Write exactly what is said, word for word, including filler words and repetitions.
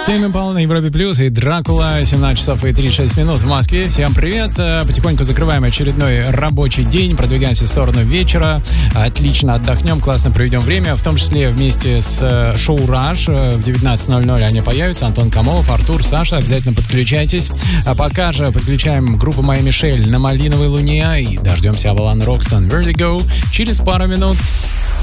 Теми Паула на Европе Плюс и Дракула, семнадцать часов и тридцать шесть минут в Москве. Всем привет. Потихоньку закрываем очередной рабочий день, продвигаемся в сторону вечера. Отлично отдохнем, классно проведем время, в том числе вместе с шоу «Раш». В девятнадцать ноль ноль они появятся. Антон Камолов, Артур, Саша. Обязательно подключайтесь. А пока же подключаем группу «Моя Мишель» на Малиновой Луне и дождемся Авалан Рокстон Vertigo через пару минут.